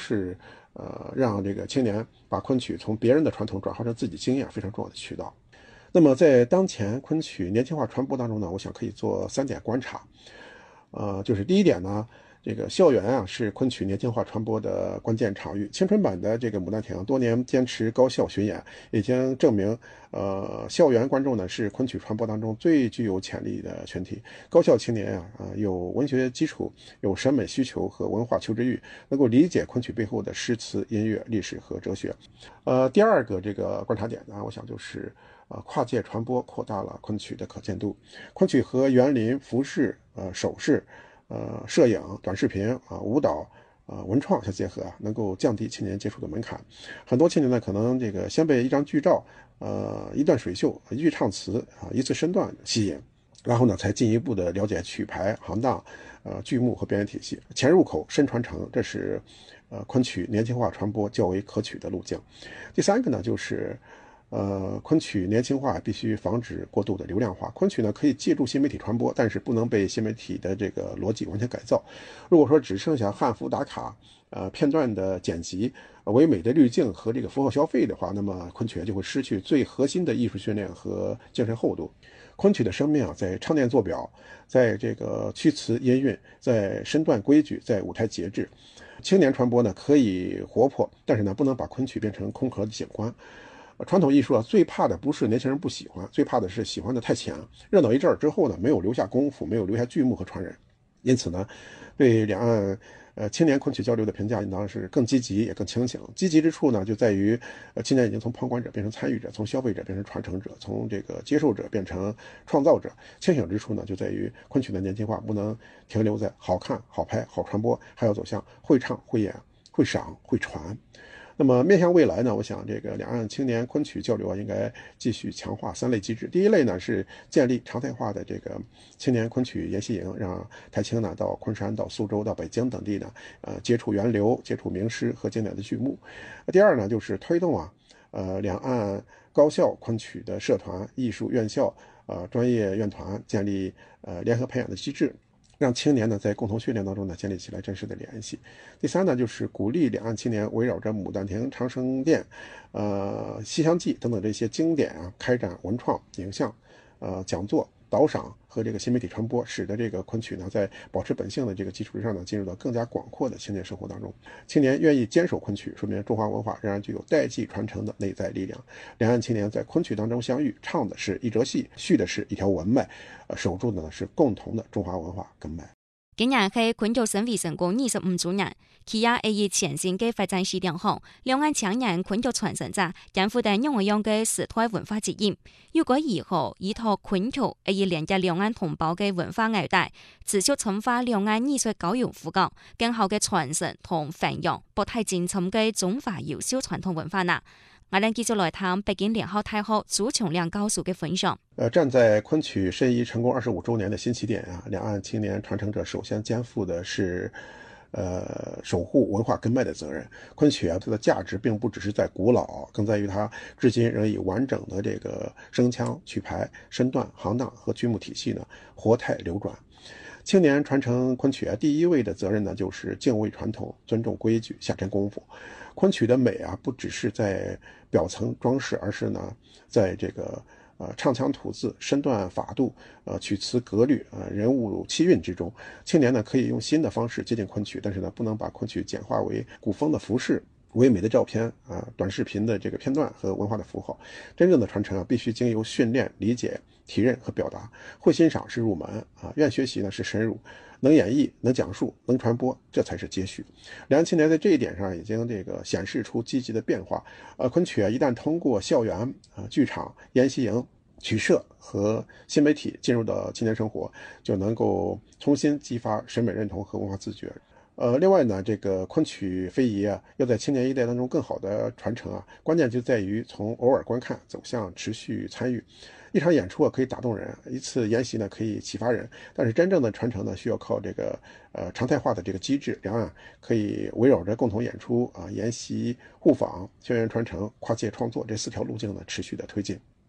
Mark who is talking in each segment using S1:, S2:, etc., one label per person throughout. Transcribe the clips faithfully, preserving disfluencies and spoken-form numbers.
S1: 是呃让这个青年把昆曲从别人的传统转化成自己经验非常重要的渠道。那么在当前昆曲年轻化传播当中呢，我想可以做三点观察。呃，就是第一点呢，这个校园啊是昆曲年轻化传播的关键场域。青春版的这个《牡丹亭》多年坚持高校巡演，已经证明，呃，校园观众呢是昆曲传播当中最具有潜力的群体。高校青年啊，啊、呃、有文学基础，有审美需求和文化求知欲，能够理解昆曲背后的诗词、音乐、历史和哲学。呃，第二个这个观察点呢，我想就是。呃，跨界传播扩大了昆曲的可见度。昆曲和园林、服饰、呃首饰、呃摄影、短视频啊、呃、舞蹈、呃文创相结合啊，能够降低青年接触的门槛。很多青年呢，可能这个先被一张剧照、呃一段水袖、一句唱词啊、一次身段吸引，然后呢，才进一步的了解曲牌、行当、呃剧目和表演体系。前入口，深传承，这是呃昆曲年轻化传播较为可取的路径。第三个呢，就是。呃，昆曲年轻化必须防止过度的流量化。昆曲呢可以借助新媒体传播，但是不能被新媒体的这个逻辑完全改造。如果说只剩下汉服打卡、呃片段的剪辑、唯美的滤镜和这个符号消费的话，那么昆曲就会失去最核心的艺术训练和精神厚度。昆曲的生命啊，在唱念做表，在这个曲词音韵，在身段规矩，在舞台节制。青年传播呢可以活泼，但是呢不能把昆曲变成空壳的景观。传统艺术啊，最怕的不是年轻人不喜欢，最怕的是喜欢的太浅，热闹一阵儿之后呢，没有留下功夫，没有留下剧目和传人。因此呢，对两岸呃青年昆曲交流的评价，应当是更积极也更清醒。积极之处呢，就在于呃青年已经从旁观者变成参与者，从消费者变成传承者，从这个接受者变成创造者。清醒之处呢，就在于昆曲的年轻化不能停留在好看、好拍、好传播，还要走向会唱、会演、会赏、会传。那么面向未来呢，我想这个两岸青年昆曲交流啊，应该继续强化三类机制。第一类呢是建立常态化的这个青年昆曲研习营，让台青呢到昆山、到苏州、到北京等地呢，呃接触源流、接触名师和经典的剧目。第二呢就是推动啊，呃两岸高校昆曲的社团、艺术院校、呃专业院团建立呃联合培养的机制。让青年呢在共同训练当中呢建立起来真实的联系。第三呢，就是鼓励两岸青年围绕着《牡丹亭》《长生殿》、呃《西厢记》等等这些经典啊，开展文创、影像、呃讲座、导赏和这个新媒体传播，使得这个昆曲呢在保持本性的这个基础之上呢，进入到更加广阔的青年生活当中。青年愿意坚守昆曲，说明中华文化仍然具有代际传承的内在力量。两岸青年在昆曲当中相遇，唱的是一折戏，续的是一条文脉，呃，守住的呢是共同的中华文化根脉。
S2: 今年係昆曲省委成功二十五周年，佢也以全新嘅發展視點向兩岸青年昆曲傳承者肩負定樣樣嘅時代文化責任。如果以後依託昆曲以連接兩岸同胞嘅文化紐帶，持續深化兩岸藝術交流互動，更好嘅傳承同發揚博大精深嘅中華優秀傳統文化呢？我哋繼續來談北京聯合大學朱瓊亮教授嘅分享。
S1: 呃，站在昆曲申遗成功二十五周年的新起點啊，兩岸青年傳承者首先肩負的是，呃，守護文化根脈的責任。昆曲啊，它的價值並不只是在古老，更在於它至今仍以完整的這個聲腔、曲牌、身段、行當和劇目體系呢，活態流轉。青年傳承昆曲啊，第一位的責任呢，就是敬畏傳統、尊重規矩、下真功夫。昆曲的美啊，不只是在表層裝飾，而是呢，在這個呃唱腔吐字、身段法度、呃曲詞格律、呃人物氣韻之中，青年呢可以用新的方式接近昆曲，但是呢，不能把昆曲簡化為古風的服飾、唯美的照片啊、呃、短視頻的這個片段和文化的符號。真正的傳承啊，必須經由訓練、理解、體認和表達。會欣賞是入門啊，願學習呢是深入。能演繹、能講述、能傳播，這才是接續。兩岸青年在這一點上已經這個顯示出積極的變化。呃，昆曲啊，一旦通過校園、啊、呃、劇場、研習營、曲社和新媒體進入到青年生活，就能夠重新激發審美認同和文化自覺。呃，另外呢，這個昆曲非遺啊，要在青年一代當中更好的傳承啊，關鍵就在於從偶爾觀看走向持續參與。一場演出啊可以打動人，一次研習呢可以啟發人，但是真正的傳承呢需要靠這個呃常態化的這個機制。兩岸可以圍繞着共同演出啊、研習、互訪、校園傳承、跨界創作這四條路徑呢持續的推進。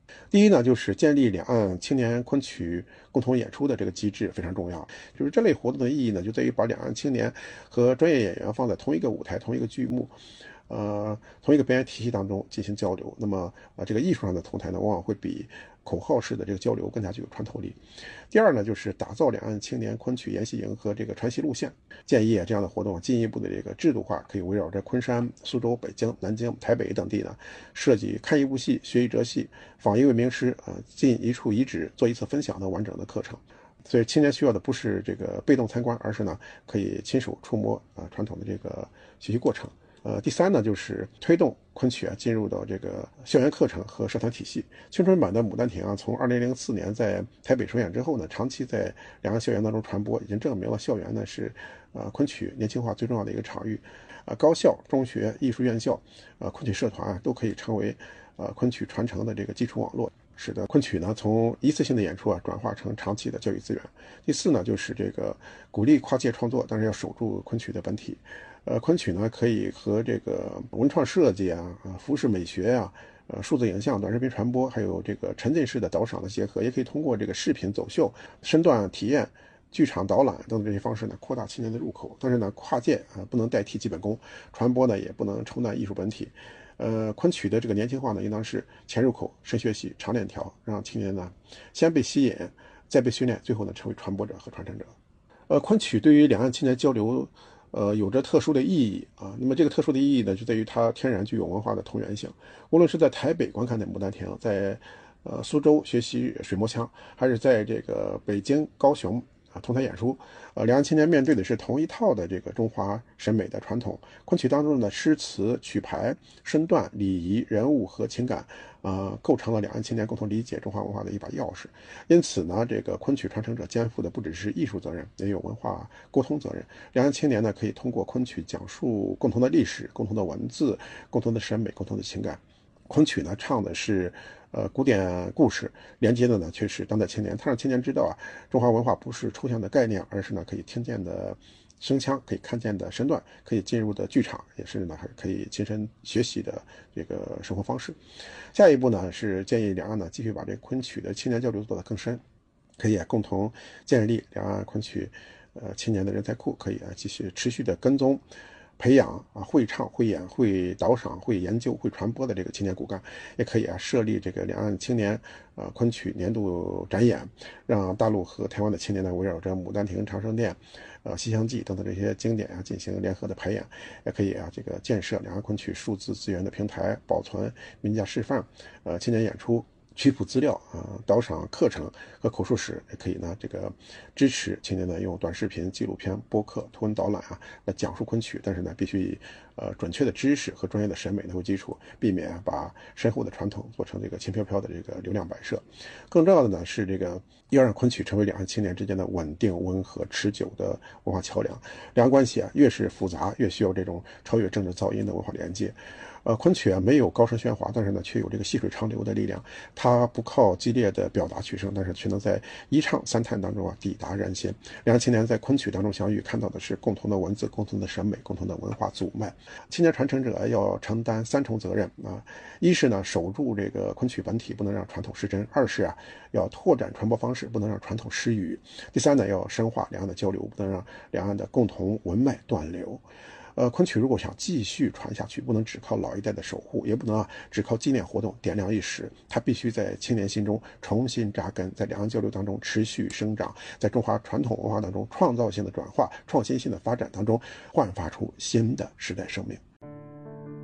S1: 第一呢，就是建立两岸青年昆曲共同演出的这个机制非常重要。就是这类活动的意义呢，就在于把两岸青年和专业演员放在同一个舞台、同一个剧目。呃，同一个表演体系当中进行交流，那么呃，这个艺术上的同台呢，往往会比口号式的这个交流更加具有穿透力。第二呢，就是打造两岸青年昆曲研习营和这个传习路线，建议啊这样的活动进一步的这个制度化，可以围绕着昆山、苏州、北京、南京、台北等地呢，设计看一部戏、学一折戏、访一位名师啊、呃，进一处遗址做一次分享的完整的课程。所以青年需要的不是这个被动参观，而是呢可以亲手触摸啊、呃、传统的这个学习过程。呃，第三呢，就是推动昆曲啊进入到这个校园课程和社团体系。青春版的《牡丹亭》啊，从二零零四年在台北首演之后呢，长期在两岸校园当中传播，已经证明了校园呢是呃昆曲年轻化最重要的一个场域。呃，高校、中学、艺术院校、呃昆曲社团啊，都可以成为呃昆曲传承的这个基础网络，使得昆曲呢从一次性的演出啊转化成长期的教育资源。第四呢，就是这个鼓励跨界创作，但是要守住昆曲的本体。呃，昆曲呢可以和这个文创设计啊、啊服饰美学啊、呃数字影像、短视频传播，还有这个沉浸式的导赏的结合，也可以通过这个视频走秀、身段体验、剧场导览等等这些方式呢，扩大青年的入口。但是呢，跨界啊、呃、不能代替基本功，传播呢也不能冲淡艺术本体。呃，昆曲的这个年轻化呢，应当是前入口、深学习、长链条，让青年呢先被吸引，再被训练，最后呢成为传播者和传承者。呃，昆曲对于两岸青年交流。呃，有着特殊的意义啊。那么这个特殊的意义呢，就在于它天然具有文化的同源性。无论是在台北观看的《牡丹亭》，在呃苏州学习水磨枪，还是在这个北京、高雄啊同台演出，呃，两岸青年面对的是同一套的这个中华审美的传统。昆曲当中的诗词、曲牌、身段、礼仪、人物和情感。呃，构成了两岸青年共同理解中华文化的一把钥匙。因此呢，这个昆曲传承者肩负的不只是艺术责任，也有文化沟通责任。两岸青年呢，可以通过昆曲讲述共同的历史、共同的文字、共同的审美、共同的情感。昆曲呢，唱的是呃古典故事，连接的呢却是当代青年。它让青年知道啊，中华文化不是抽象的概念，而是呢可以听见的声腔，可以看见的身段，可以进入的剧场，也是呢还可以亲身学习的这个生活方式。下一步呢是建议两岸呢继续把这个昆曲的青年交流做得更深，可以啊共同建立两岸昆曲呃青年的人才库，可以啊继续持续的跟踪。培养啊会唱会演会导赏会研究会传播的这个青年骨干，也可以啊设立这个两岸青年呃昆曲年度展演，让大陆和台湾的青年呢围绕着《牡丹亭》《长生殿》呃《西厢记》等等这些经典啊进行联合的排演，也可以啊这个建设两岸昆曲数字资源的平台，保存名家示范呃青年演出。曲谱资料啊、呃，导赏课程和口述史也可以呢，这个支持青年呢用短视频、纪录片、播客、图文导览啊来讲述昆曲，但是呢必须以呃准确的知识和专业的审美为基础，避免啊把深厚的传统做成这个轻飘飘的这个流量摆设。更重要的呢是这个要让昆曲成为两岸青年之间的稳定、温和、持久的文化桥梁。两岸关系啊越是复杂，越需要这种超越政治噪音的文化连接。呃，昆曲啊没有高声喧哗，但是呢却有这个细水长流的力量。它不靠激烈的表达取胜，但是却能在一唱三叹当中啊抵达人心。两岸青年在昆曲当中相遇，看到的是共同的文字、共同的审美、共同的文化祖脉。青年传承者要承担三重责任啊：一是呢守住这个昆曲本体，不能让传统失真；二是啊要拓展传播方式，不能让传统失语；第三呢要深化两岸的交流，不能让两岸的共同文脉断流。呃，昆曲如果想继续传下去，不能只靠老一代的守护，也不能啊只靠纪念活动点亮一时，它必须在青年心中重新扎根，在两岸交流当中持续生长，在中华传统文化当中创造性的转化、创新性的发展当中焕发出新的时代生命。